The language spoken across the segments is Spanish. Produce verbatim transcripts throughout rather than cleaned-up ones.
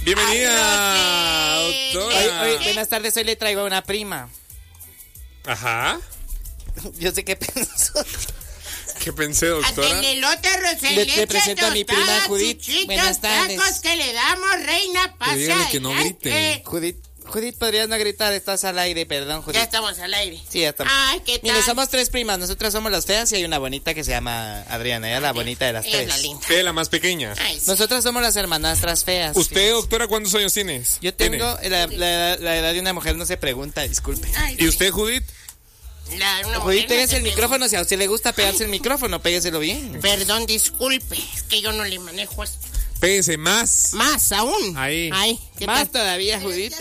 Bienvenida, doctora. Hoy, hoy, buenas tardes, hoy le traigo a una prima. Ajá. Yo sé qué pensó. ¿Qué pensé, doctora? Hasta el elote Rosel Le- le leche presento a mi prima tostada, Judith. chuchitos, Buenas tardes. tacos que le damos, reina, pasa. dígale que no grite. adelante. Judith, Judith, podrías no gritar, estás al aire, perdón, Judith. Ya estamos al aire. Sí, ya estamos. Ay, ¿qué tal? Mire, somos tres primas, nosotras somos las feas y hay una bonita que se llama Adriana, ella es la bonita de las Ella es tres. la linda. Usted, la más pequeña. Ay, sí. Nosotras somos las hermanastras feas. ¿Usted, doctora, cuántos años tienes? Yo ¿Tiene? tengo la, la- la edad de una mujer, no se pregunta, disculpe. Ay, ¿Y usted, Judith? La, una mujer Judith, no pégase se el pregunta. micrófono, si a usted le gusta pegarse el micrófono, pégueselo bien. Perdón, disculpe, es que yo no le manejo esto. Pégese más. Más aún. Ahí. Ay, ¿qué Más tal? todavía, Judith.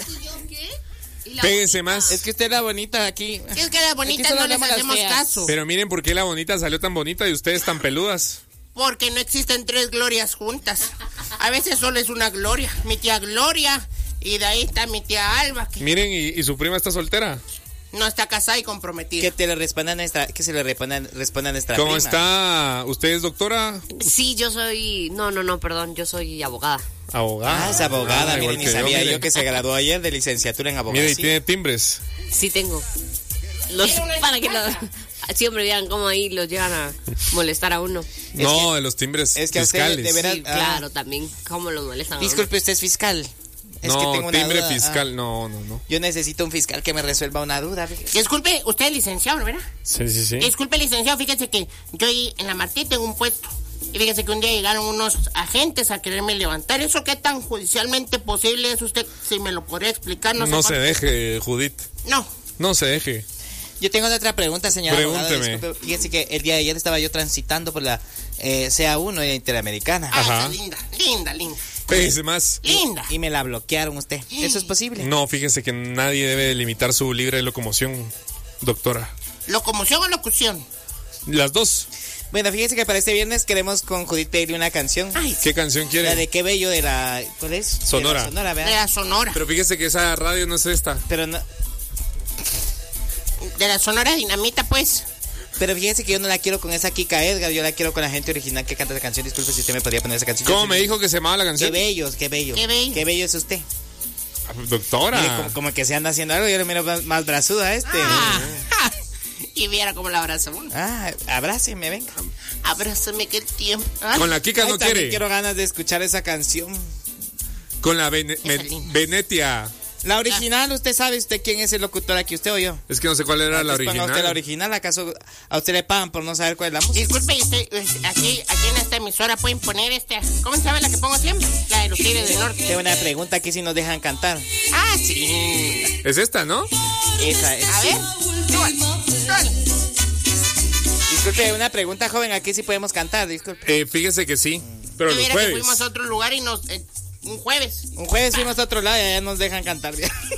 Pégese más. Es que usted es la bonita aquí. Si es que las Aquí bonitas solo no les hablamos las hacemos feas. caso. Pero miren por qué la bonita salió tan bonita y ustedes tan peludas. Porque no existen tres glorias juntas. A veces solo es una gloria. Mi tía Gloria y de ahí está mi tía Alba, que Miren, ¿y, y su prima está soltera? no está casada y comprometida. Que te le responda a nuestra, que se le responda, responda a nuestra ¿Cómo prima. está? ¿Usted es doctora? Sí, yo soy... No, no, no, perdón, yo soy abogada. Abogada. Ah, es abogada, Ah, mire, igual ni que yo, sabía yo, mire. que se graduó ayer de licenciatura en abogacía. Mire, y tiene timbres. Sí tengo. Los, Quiero una en para mi que los, siempre vean cómo ahí los llegan a molestar a uno. No, de los timbres es que a usted fiscales. de veras- Sí, ah. claro, también. ¿Cómo los molestan a uno? Disculpe, usted es fiscal. Es no, que tengo una timbre duda. fiscal, Ah, no, no, no. yo necesito un fiscal que me resuelva una duda. Disculpe, usted es licenciado, ¿verdad? Sí, sí, sí. Disculpe, licenciado, fíjese que yo ahí en la Martí tengo un puesto. Y fíjese que un día llegaron unos agentes a quererme levantar. ¿Eso qué tan judicialmente posible es usted? Si me lo podría explicar, no, No sé se cuánto- deje, Judith. No. No se deje. Yo tengo otra pregunta, señora abogada. Pregúnteme. Disculpe, fíjese que el día de ayer estaba yo transitando por la eh, C A uno Interamericana. Ay, Ajá. esa linda, linda, linda. Pégese más. Linda. Y me la bloquearon usted. ¿Eso es posible? No, fíjese que nadie debe limitar su libre locomoción, doctora. ¿Locomoción o locución? Las dos. Bueno, fíjese que para este viernes queremos con Judith pedirle una canción. Ay, ¿Qué canción La quiere? de Qué Bello de la... ¿Cuál es? Sonora. De la Sonora, de ¿verdad? la Sonora. Pero fíjese que esa radio no es esta. Pero no... De la Sonora Dinamita, pues. Pero fíjese que yo no la quiero con esa Kika Edgar, yo la quiero con la gente original que canta esa canción. Disculpe si usted me podría poner esa canción. ¿Cómo Yo me sí- dijo que se llamaba la Qué canción? bello, qué bello. Qué bello. Qué bello es usted. Mire, Doctora. como, como que se anda haciendo algo, yo le miro más, más brazuda a este. Ah, y viera cómo la abraza uno. Ah, abráceme, venga. Abrázame, qué tiempo. Ay, Con la Kika Ay, no también quiere. quiero ganas de escuchar esa canción. Con la Vene- Esa Ven- linda. Venetia. La original, ¿usted sabe usted quién es el locutor aquí, usted o yo? Es que no sé cuál era la Antes ponga usted la original. original, ¿acaso a usted le pagan por no saber cuál es la música? Disculpe, y usted, eh, aquí, aquí en esta emisora pueden poner este. ¿Cómo se llama la que pongo siempre? La de los Tigres del Norte. Tengo una pregunta aquí si nos dejan cantar. Ah, sí. Es esta, ¿no? Esa es. A ver. Súbale, súbale. Disculpe, una pregunta, joven, aquí sí podemos cantar, disculpe. Eh, fíjese que sí. Pero Y los viera que jueves. fuimos a otro lugar y nos. eh, un jueves. Un jueves fuimos a otro lado y allá nos dejan cantar.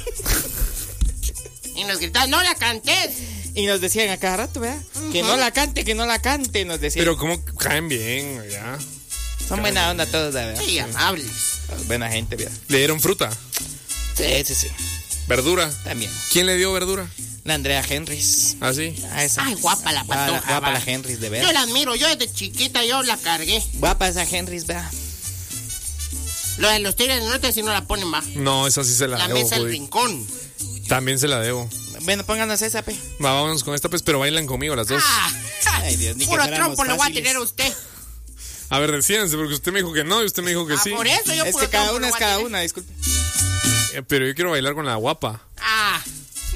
Y nos gritaban, no la cantes. Y nos decían a cada rato, ¿verdad? Que no la cante, que no la cante, nos decían. Pero como caen bien, ya. Son buena onda todos, ¿verdad? Sí, amables. Buena gente, ¿verdad? Le dieron fruta, Sí, sí, sí. verdura. También. ¿Quién le dio verdura? La Andrea Henrys. ¿Ah, sí? Ah, esa. Ay, guapa la Ah, patoja. la- guapa va. la Henrys, de Yo verdad. la admiro, yo desde chiquita yo la cargué. Guapa esa Henrys, ¿verdad? Lo de los Tigres del Norte si no la ponen más. No, esa sí se la, La debo, mesa del Judith. rincón. También se la debo. Bueno, pónganos esa, pe. Va, vámonos con esta, pues, pero bailan conmigo las dos. Ah, Ay, Dios, ni que puro fuéramos trompo lo voy a fáciles. tener a usted. A ver, decídense, porque usted me dijo que no y usted me dijo que Ah, sí. por eso yo Es puro que cada trompo una lo es voy a cada tener. una, disculpe. Eh, pero yo quiero bailar con la guapa.